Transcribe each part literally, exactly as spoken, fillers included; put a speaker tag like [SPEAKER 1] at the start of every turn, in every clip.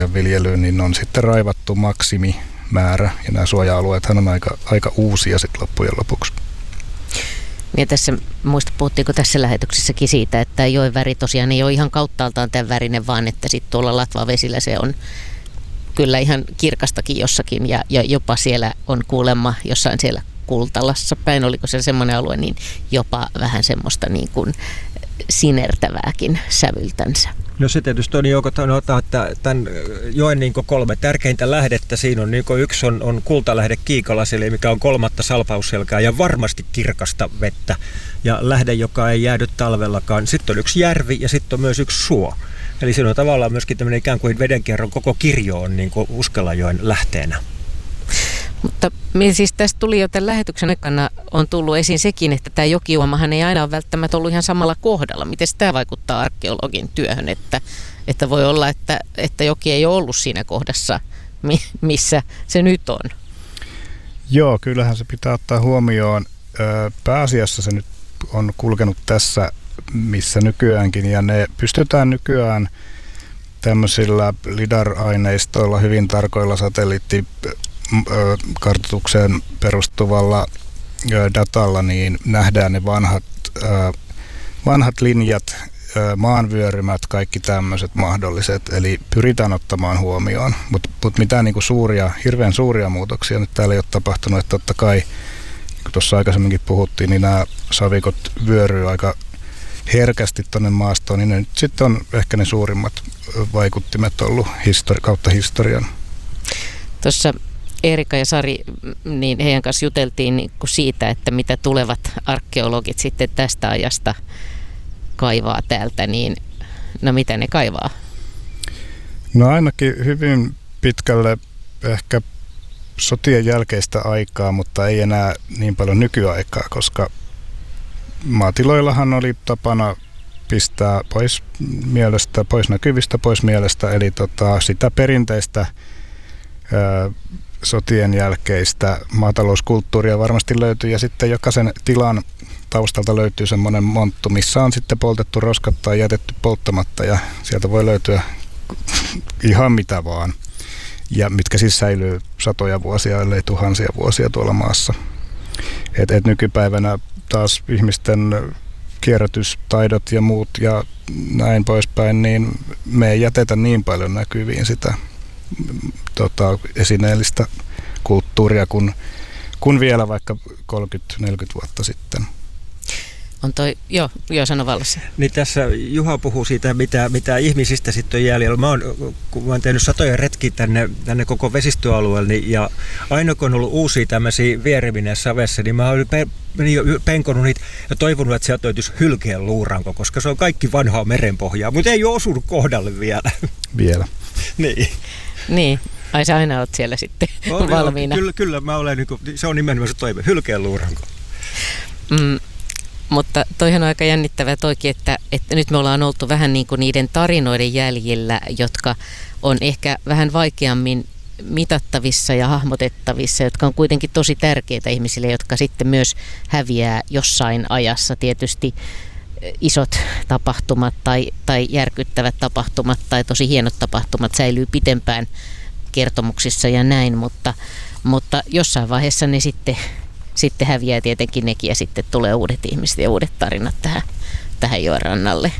[SPEAKER 1] viljelyyn, niin on sitten raivattu maksimimäärä. Ja nämä suoja-alueethan on aika, aika uusia sitten loppujen lopuksi.
[SPEAKER 2] Ja tässä, muista puhuttiinko tässä lähetyksessäkin siitä, että joen väri tosiaan ei ole ihan kauttaaltaan tämän värinen, vaan että sitten tuolla Latvavesillä se on kyllä ihan kirkastakin jossakin ja, ja jopa siellä on kuulemma jossain siellä Kultalassa päin, oliko se semmoinen alue, niin jopa vähän semmoista niin kuin sinertävääkin sävyltänsä.
[SPEAKER 3] No se tietysti on Jouko, että tämän joen niin kolme tärkeintä lähdettä, siinä on niin yksi on, on kultalähde Kiikalaselle, mikä on kolmatta salpausselkää ja varmasti kirkasta vettä ja lähde, joka ei jäädy talvellakaan. Sitten on yksi järvi ja sitten on myös yksi suo. Eli siinä on tavallaan myöskin tämmöinen ikään kuin vedenkierron koko kirjo on niin kuin Uskelajoen lähteenä.
[SPEAKER 2] Mutta siis tästä tuli jo tämän lähetyksen aikana on tullut esiin sekin, että tämä jokijuomahan ei aina ole välttämättä ollut ihan samalla kohdalla. Miten tämä vaikuttaa arkeologin työhön, että, että voi olla, että, että joki ei ole ollut siinä kohdassa, missä se nyt on?
[SPEAKER 1] Joo, kyllähän se pitää ottaa huomioon. Pääasiassa se nyt on kulkenut tässä, missä nykyäänkin, ja ne pystytään nykyään tämmöisillä lidar-aineistoilla, hyvin tarkoilla satelliittikartoitukseen perustuvalla datalla, niin nähdään ne vanhat, vanhat linjat, maanvyörymät, kaikki tämmöiset mahdolliset, eli pyritään ottamaan huomioon, mutta mut mitään niinku suuria, hirveän suuria muutoksia nyt täällä ei ole tapahtunut, että totta kai, kun tuossa aikaisemminkin puhuttiin, niin nämä savikot vyöryy aika herkästi tuonne maastoon, niin ne nyt sitten on ehkä ne suurimmat vaikuttimet ollut histori- kautta historian.
[SPEAKER 2] Tuossa Eerikka ja Sari, niin heidän kanssa juteltiin niin kuin siitä, että mitä tulevat arkeologit sitten tästä ajasta kaivaa täältä, niin no mitä ne kaivaa?
[SPEAKER 1] No ainakin hyvin pitkälle ehkä sotien jälkeistä aikaa, mutta ei enää niin paljon nykyaikaa, koska maatiloillahan oli tapana pistää pois mielestä, pois näkyvistä, pois mielestä, eli tota, sitä perinteistä ää, sotien jälkeistä maatalouskulttuuria varmasti löytyy, ja sitten jokaisen tilan taustalta löytyy semmoinen monttu, missä on sitten poltettu roskat tai jätetty polttamatta, ja sieltä voi löytyä ihan mitä vaan, ja mitkä siis säilyy satoja vuosia, ellei tuhansia vuosia tuolla maassa. Et, et nykypäivänä taas ihmisten kierrätystaidot ja muut ja näin poispäin, niin me ei jätetä niin paljon näkyviin sitä tota, esineellistä kulttuuria kuin, kuin vielä vaikka kolmekymmentä neljäkymmentä vuotta sitten.
[SPEAKER 2] On toi, joo, joo sano Vallassa.
[SPEAKER 3] Niin tässä Juha puhuu siitä, mitä, mitä ihmisistä sitten on jäljellä. Mä oon, kun mä oon tehnyt satoja retkiä tänne, tänne koko vesistöalueelle, niin, ja aina kun on ollut uusia tämmöisiä viereminen savessa, niin mä oon pe, penkonut niitä ja toivonut, että sieltä löytyisi hylkeen luuranko, koska se on kaikki vanhaa merenpohjaa, mutta ei ole osunut kohdalle vielä.
[SPEAKER 1] Vielä.
[SPEAKER 3] Niin.
[SPEAKER 2] Niin. Ai sä aina oot siellä sitten
[SPEAKER 3] on,
[SPEAKER 2] valmiina.
[SPEAKER 3] Kyllä, kyllä mä olen, se on nimenomaan se toive, hylkeen luuranko.
[SPEAKER 2] Mm. Mutta toihan on aika jännittävää toikin, että, että nyt me ollaan oltu vähän niin kuin niiden tarinoiden jäljillä, jotka on ehkä vähän vaikeammin mitattavissa ja hahmotettavissa, jotka on kuitenkin tosi tärkeitä ihmisille, jotka sitten myös häviää jossain ajassa. Tietysti isot tapahtumat tai, tai järkyttävät tapahtumat tai tosi hienot tapahtumat säilyy pitempään kertomuksissa ja näin, mutta, mutta jossain vaiheessa ne sitten... Sitten häviää tietenkin nekin ja sitten tulee uudet ihmiset ja uudet tarinat tähän, tähän joen rannalle.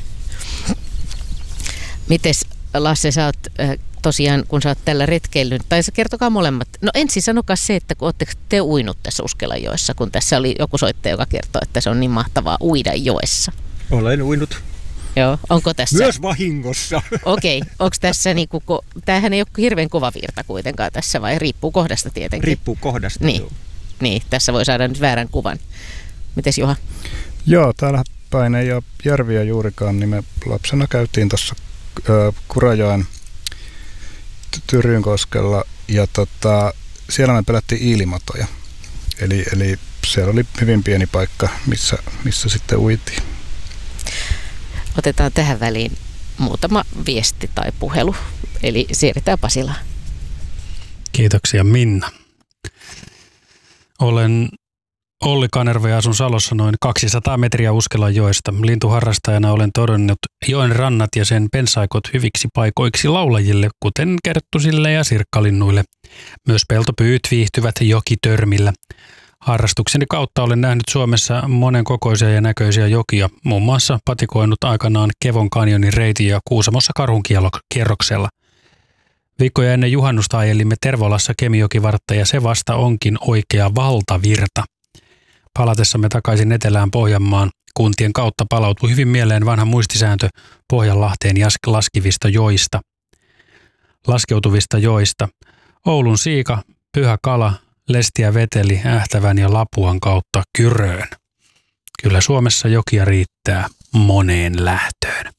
[SPEAKER 2] Mites Lasse, sä oot tosiaan, kun sä oot tällä retkeillyt, tai sä kertokaa molemmat. No ensin sanokaa se, että kun ootteko te uinut tässä Uskelajoessa, kun tässä oli joku soittaja, joka kertoo, että se on niin mahtavaa uida joessa.
[SPEAKER 3] Olen uinut.
[SPEAKER 2] Joo, onko tässä?
[SPEAKER 3] Myös vahingossa.
[SPEAKER 2] Okei, onko tässä niinku, tämähän ei ole hirveän kova virta kuitenkaan tässä, vai riippuu kohdasta tietenkin?
[SPEAKER 3] Riippuu kohdasta,
[SPEAKER 2] niin.
[SPEAKER 3] joo.
[SPEAKER 2] Niin, tässä voi saada nyt väärän kuvan. Mites Juha?
[SPEAKER 1] Joo, täällä päin ei ole järviä juurikaan, niin me lapsena käytiin tuossa Kurajoen Tyrynkoskella ja tota, siellä me pelättiin iilimatoja. Eli, eli siellä oli hyvin pieni paikka, missä, missä sitten uitiin.
[SPEAKER 2] Otetaan tähän väliin muutama viesti tai puhelu, eli siirretään Pasilaan.
[SPEAKER 4] Kiitoksia Minna. Olen Olli Kanerva ja asun Salossa noin kaksisataa metriä Uskelan joesta. Lintuharrastajana olen todennut joen rannat ja sen pensaikot hyviksi paikoiksi laulajille, kuten kerttusille ja sirkkalinnuille. Myös peltopyyt viihtyvät jokitörmillä. Harrastukseni kautta olen nähnyt Suomessa monen kokoisia ja näköisiä jokia, muun muassa patikoinut aikanaan Kevon kanjonin reitin ja Kuusamossa karhunkierroksella. Viikkoja ennen juhannusta ajelimme Tervolassa Kemijokivartta ja se vasta onkin oikea valtavirta. Palatessamme takaisin etelään Pohjanmaan kuntien kautta palautui hyvin mieleen vanha muistisääntö Pohjanlahteen laskivista joista. Laskeutuvista joista. Oulun siika, Pyhä Kala, Lestiä veteli Ähtävän ja Lapuan kautta Kyröön. Kyllä Suomessa jokia riittää moneen lähtöön.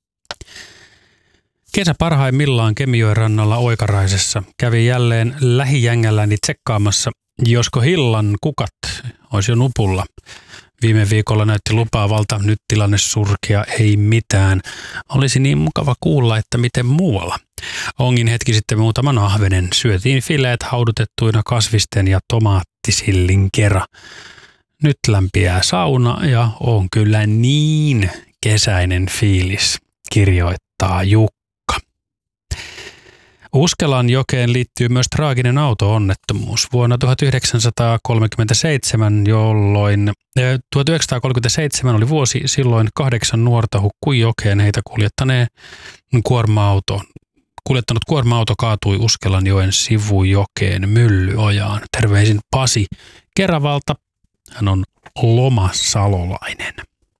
[SPEAKER 4] Kesä parhaimmillaan Kemijoen rannalla Oikaraisessa kävi jälleen lähijängälläni tsekkaamassa, josko hillan kukat olisi jo nupulla. Viime viikolla näytti lupaavalta, nyt tilanne surkea, ei mitään. Olisi niin mukava kuulla, että miten muualla. Ongin hetki sitten muutaman ahvenen. Syötiin fileet haudutettuina kasvisten ja tomaattisillin kera. Nyt lämpiää sauna ja on kyllä niin kesäinen fiilis, kirjoittaa Jukka. Uskelan jokeen liittyy myös traaginen auto-onnettomuus. Vuonna tuhatyhdeksänsataakolmekymmentäseitsemän, jolloin eh, tuhatyhdeksänsataakolmekymmentäseitsemän oli vuosi, silloin kahdeksan nuorta hukkui jokeen heitä kuljettaneen kuorma-auto. Kuljettanut kuorma-auto kaatui Uskelanjoen sivujokeen Myllyojaan. Terveisin Pasi Keravalta. Hän on lomasalolainen.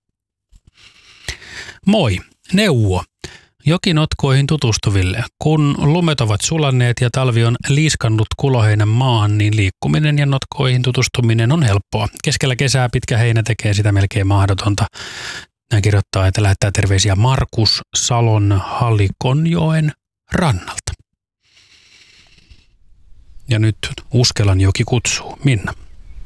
[SPEAKER 4] Moi, neuvo jokinotkoihin tutustuville. Kun lumet ovat sulanneet ja talvi on liiskannut kuloheinän maan, niin liikkuminen ja notkoihin tutustuminen on helppoa. Keskellä kesää pitkä heinä tekee sitä melkein mahdotonta. Näin kirjoittaa, että lähettää terveisiä Markus Salon Halikonjoen rannalta. Ja nyt Uskelanjoki kutsuu. Minna.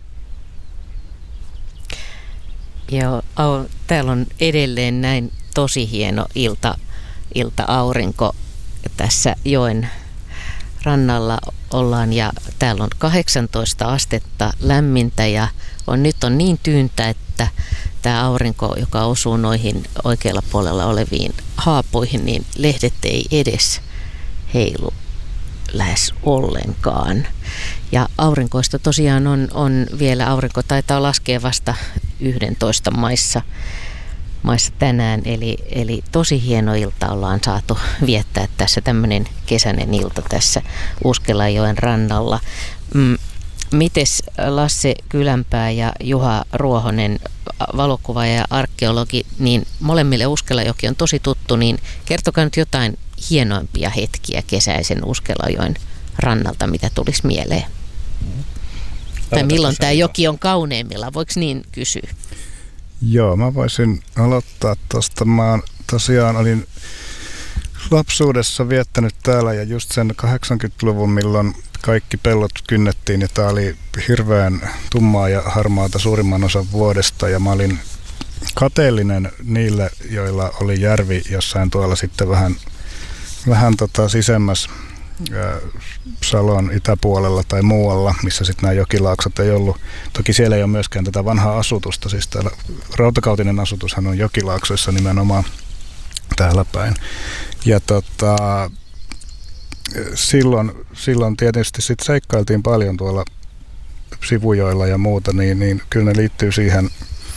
[SPEAKER 2] Joo, täällä on edelleen näin tosi hieno ilta. Ilta-aurinko tässä joen rannalla ollaan ja täällä on kahdeksantoista astetta lämmintä ja on, nyt on niin tyyntä, että tämä aurinko, joka osuu noihin oikealla puolella oleviin haapoihin, niin lehdet ei edes heilu lähes ollenkaan. Ja aurinkoista tosiaan on, on vielä, aurinko taitaa laskea vasta yksitoista maissa. maissa tänään, eli, eli tosi hieno ilta ollaan saatu viettää tässä, tämmöinen kesäinen ilta tässä Uskelanjoen rannalla. Mm, mites Lasse Kylänpää ja Juha Ruohonen, valokuvaaja ja arkeologi, niin molemmille Uskelanjoki on tosi tuttu, niin kertokaa nyt jotain hienoimpia hetkiä kesäisen Uskelanjoen rannalta, mitä tulisi mieleen. Tai milloin tämä joki on kauneimmillaan, voiko niin kysyä?
[SPEAKER 1] Joo, mä voisin aloittaa tuosta. Mä tosiaan olin lapsuudessa viettänyt täällä ja just sen kahdeksankymmentäluvun, milloin kaikki pellot kynnettiin ja tää oli hirveän tummaa ja harmaata suurimman osan vuodesta ja mä olin kateellinen niille, joilla oli järvi jossain tuolla sitten vähän, vähän tota sisemmäs Salon itäpuolella tai muualla, missä sitten nämä jokilaaksot ei ollut. Toki siellä ei ole myöskään tätä vanhaa asutusta, siis täällä rautakautinen asutushan on jokilaaksoissa nimenomaan täällä päin. Ja tota, silloin, silloin tietysti sit seikkailtiin paljon tuolla sivujoilla ja muuta, niin, niin kyllä ne liittyy siihen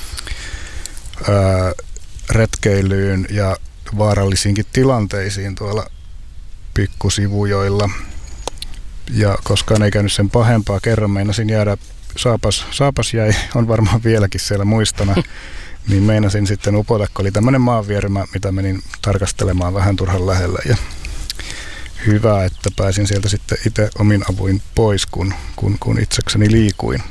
[SPEAKER 1] ää, retkeilyyn ja vaarallisiinkin tilanteisiin tuolla pikkusivujoilla. Ja koskaan ei käynyt sen pahempaa. Kerran meinasin jäädä, saapas, saapas jäi, on varmaan vieläkin siellä muistona, niin meinasin sitten upota, kun oli tämmöinen maanviermä, mitä menin tarkastelemaan vähän turhan lähellä. Ja hyvä, että pääsin sieltä sitten itse omin avuin pois, kun, kun, kun itsekseni liikuin.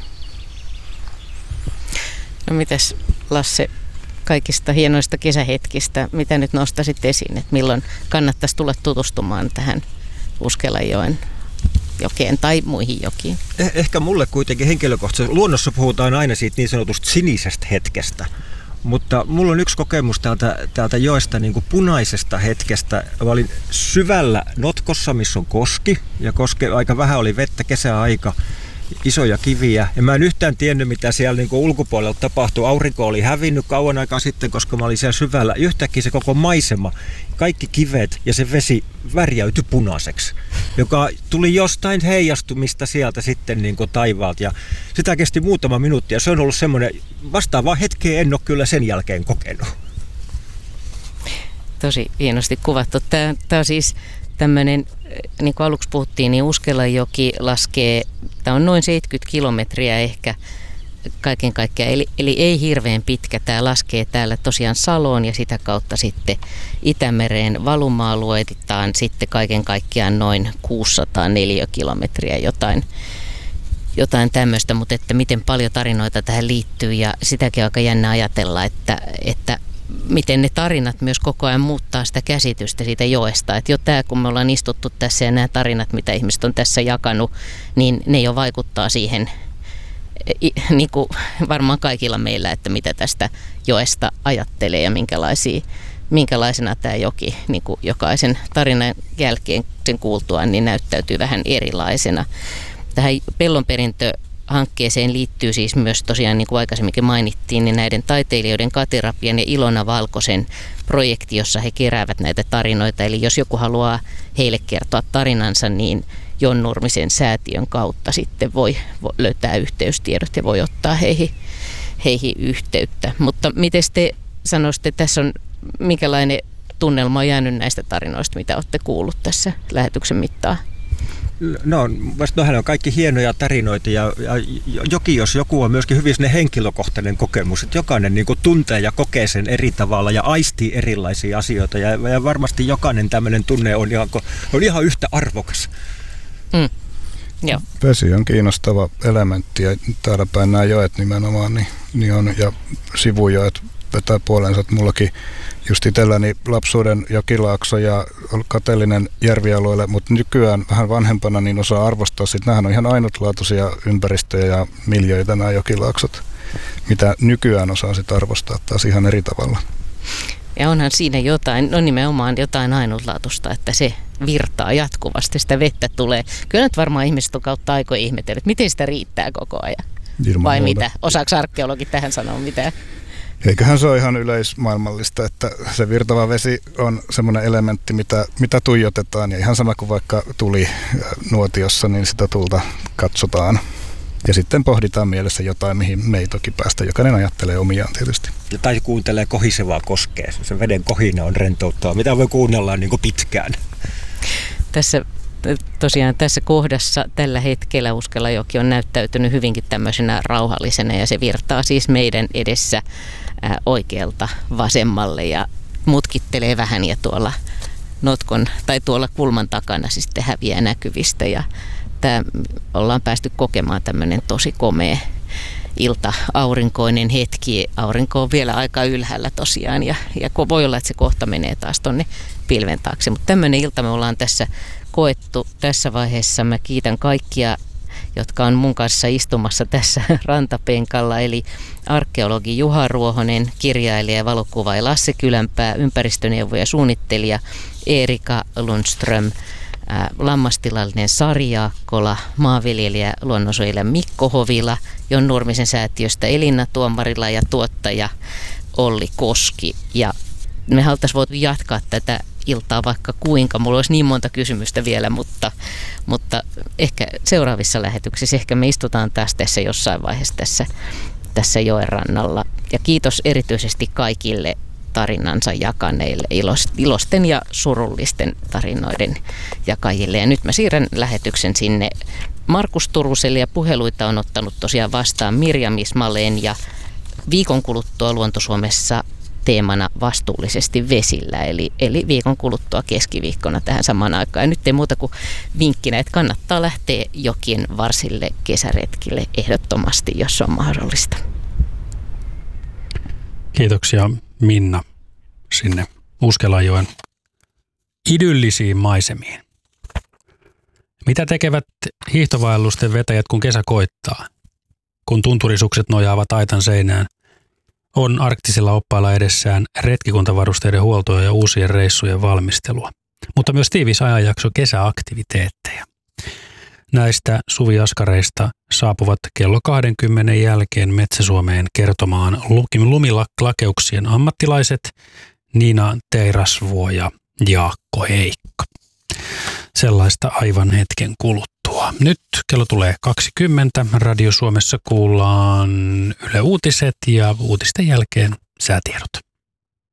[SPEAKER 2] No mitäs Lasse, kaikista hienoista kesähetkistä, mitä nyt nostaisit esiin, että milloin kannattaisi tulla tutustumaan tähän Uskelanjoen jokeen tai muihin jokiin?
[SPEAKER 3] Eh- ehkä mulle kuitenkin henkilökohtaisesti. Luonnossa puhutaan aina siitä niin sanotusta sinisestä hetkestä, mutta mulla on yksi kokemus täältä, täältä joesta niin kuin punaisesta hetkestä. Mä olin syvällä notkossa, missä on koski, ja koske aika vähän oli vettä kesäaika. isoja kiviä. Ja mä en yhtään tiennyt, mitä siellä niin kuin ulkopuolella tapahtui. Aurinko oli hävinnyt kauan aikaa sitten, koska mä olin siellä syvällä. Yhtäkkiä se koko maisema, kaikki kivet ja se vesi värjäytyi punaiseksi, joka tuli jostain heijastumista sieltä sitten niin kuin taivaalta. Ja sitä kesti muutama minuutti ja se on ollut semmoinen vastaava hetkeä, en ole kyllä sen jälkeen kokenut.
[SPEAKER 2] Tosi hienosti kuvattu. Tämä, tämä on siis tämmöinen, niin kuin aluksi puhuttiin, niin Uskelajoki laskee, tämä on noin seitsemänkymmentä kilometriä ehkä kaiken kaikkiaan, eli, eli ei hirveän pitkä. Tämä laskee täällä tosiaan Saloon ja sitä kautta sitten Itämereen valuma-alueitaan sitten kaiken kaikkiaan noin kuusisataa neliökilometriä jotain. Jotain tämmöistä, mutta että miten paljon tarinoita tähän liittyy ja sitäkin on aika jännä ajatella, että, että miten ne tarinat myös koko ajan muuttaa sitä käsitystä siitä joesta. Että jo tämä, kun me ollaan istuttu tässä ja nämä tarinat, mitä ihmiset on tässä jakanut, niin ne jo vaikuttaa siihen, niin kuin varmaan kaikilla meillä, että mitä tästä joesta ajattelee ja minkälaisia, minkälaisena tämä joki niin kuin jokaisen tarinan jälkeen sen kuultuaan niin näyttäytyy vähän erilaisena. Tähän Pellonperintö-hankkeeseen liittyy siis myös tosiaan, niin kuin aikaisemminkin mainittiin, niin näiden taiteilijoiden Kati Rapian ja Ilona Valkosen projekti, jossa he keräävät näitä tarinoita. Eli jos joku haluaa heille kertoa tarinansa, niin Jon Nurmisen säätiön kautta sitten voi, voi löytää yhteystiedot ja voi ottaa heihin, heihin yhteyttä. Mutta miten te sanoisitte, tässä on minkälainen tunnelma on jäänyt näistä tarinoista, mitä olette kuullut tässä lähetyksen mittaan?
[SPEAKER 3] No, nohän on kaikki hienoja tarinoita ja, ja joki, jos joku on myöskin hyvin henkilökohtainen kokemus, että jokainen niin kuin tuntee ja kokee sen eri tavalla ja aistii erilaisia asioita ja, ja varmasti jokainen tämmöinen tunne on ihan, on ihan yhtä arvokas.
[SPEAKER 2] Mm. Joo.
[SPEAKER 1] Vesi on kiinnostava elementti ja täällä päin nämä joet nimenomaan niin, niin on, ja sivujoet vetää puolensa, että mullakin just itselläni lapsuuden jokilaakso ja kateellinen järvialueelle, mutta nykyään vähän vanhempana niin osaa arvostaa, että nämähän on ihan ainutlaatuisia ympäristöjä ja miljöitä nämä jokilaaksot, mitä nykyään osaa sit arvostaa taas ihan eri tavalla.
[SPEAKER 2] Ja onhan siinä jotain, no nimenomaan jotain ainutlaatuista, että se virtaa jatkuvasti, sitä vettä tulee. Kyllä nyt varmaan ihmiset on kautta aikoja ihmetellyt, että miten sitä riittää koko ajan. Ilman vai muuta. Mitä? Osaako arkeologit tähän sanoa mitään?
[SPEAKER 1] Eiköhän se ole ihan yleismaailmallista, että se virtava vesi on semmoinen elementti, mitä, mitä tuijotetaan. Ja ihan sama kuin vaikka tuli nuotiossa, niin sitä tulta katsotaan. Ja sitten pohditaan mielessä jotain, mihin me ei toki päästä. Jokainen ajattelee omiaan tietysti.
[SPEAKER 3] Ja tai kuuntelee kohisevaa koskea. Se veden kohina on rentouttava. Mitä voi kuunnella niin kuin pitkään?
[SPEAKER 2] Tässä tosiaan tässä kohdassa tällä hetkellä Uskelajoki on näyttäytynyt hyvinkin tämmöisenä rauhallisena ja se virtaa siis meidän edessä ää, oikealta vasemmalle ja mutkittelee vähän ja tuolla notkon tai tuolla kulman takana siis sitten häviää näkyvistä ja tämä ollaan päästy kokemaan tämmöinen tosi komea ilta, aurinkoinen hetki. Aurinko on vielä aika ylhäällä tosiaan ja, ja voi olla, että se kohta menee taas tonne pilven taakse, mutta tämmöinen ilta me ollaan tässä koettu tässä vaiheessa. Mä kiitän kaikkia, jotka on mun kanssa istumassa tässä rantapenkalla, eli arkeologi Juha Ruohonen, kirjailija ja valokuvaaja Lasse Kylänpää, ympäristöneuvoja ja suunnittelija Erika Lundström, ää, lammastilallinen Sari Jaakkola, maanviljelijä luonnonsuojelija Mikko Hovila, Jon Nurmisen säätiöstä Elina Tuomarila ja tuottaja Olli Koski. Ja me haluttaisiin voitu jatkaa tätä iltaa vaikka kuinka. Mulla olisi niin monta kysymystä vielä, mutta, mutta ehkä seuraavissa lähetyksissä ehkä me istutaan taas tässä jossain vaiheessa tässä, tässä joen rannalla. Ja kiitos erityisesti kaikille tarinansa jakaneille, ilosten ja surullisten tarinoiden jakajille. Ja nyt mä siirrän lähetyksen sinne Markus Turuselle ja puheluita on ottanut tosiaan vastaan Mirjam Ismaleen ja viikon kuluttua Luonto-Suomessa teemana vastuullisesti vesillä, eli, eli viikon kuluttua keskiviikkona tähän samaan aikaan. Ja nyt ei muuta kuin vinkkinä, että kannattaa lähteä jokien varsille kesäretkille ehdottomasti, jos se on mahdollista.
[SPEAKER 4] Kiitoksia Minna sinne Uskelajoen idyllisiin maisemiin. Mitä tekevät hiihtovaellusten vetäjät, kun kesä koittaa? Kun tunturisukset nojaavat aitan seinään, on arktisilla oppailla edessään retkikuntavarusteiden huoltoa ja uusien reissujen valmistelua, mutta myös tiivis ajanjakso kesäaktiviteetteja. Näistä suviaskareista saapuvat kello kaksikymmentä jälkeen Metsä-Suomeen kertomaan lumilakeuksien ammattilaiset Nina Teirasvuo ja Jaakko Heikka. Sellaista aivan hetken kuluttua. Nyt kello tulee kaksikymmentä. Radio Suomessa kuullaan Yle Uutiset ja uutisten jälkeen säätiedot.